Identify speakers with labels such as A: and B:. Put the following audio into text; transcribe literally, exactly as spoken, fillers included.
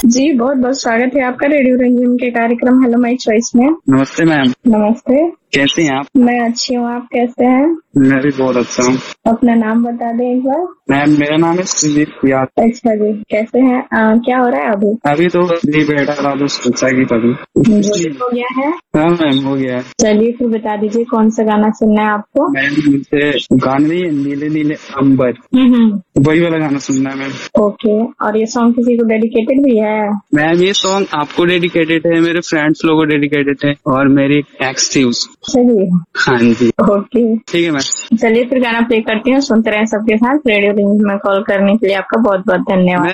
A: जी बहुत बहुत स्वागत है आपका रेडियो रंगीन के कार्यक्रम हेलो माय चॉइस में।
B: नमस्ते मैम।
A: नमस्ते।
B: कैसे हैं आप?
A: मैं अच्छी हूँ, आप कैसे हैं?
B: मैं भी बहुत अच्छा हूँ।
A: अपना नाम बता दें एक बार।
B: मैम मेरा नाम है सुजीत याद।
A: अच्छा जी, कैसे हैं? आ, क्या हो रहा है अभी?
B: अभी तो जी बैठा रहा तो सोचा की करूँ।
A: हो गया है?
B: हाँ मैम हो गया है।
A: चलिए फिर बता दीजिए कौन सा गाना सुनना है आपको?
B: मैम मुझे गाना नहीं है नीले नीले अंबर,
A: हम्म
B: वही वाला गाना सुनना है मैम।
A: ओके, और ये सॉन्ग किसी को डेडिकेटेड भी है?
B: मैम ये सॉन्ग आपको डेडिकेटेड है, मेरे फ्रेंड्स लोगों को डेडिकेटेड है और मेरी एक्स थी उस।
A: सही।
B: हाँ जी
A: ओके
B: ठीक है मैम।
A: चलिए फिर गाना प्ले करती हूँ, सुनते रहे सबके साथ। रेडियो रिंग में कॉल करने के लिए आपका बहुत बहुत धन्यवाद।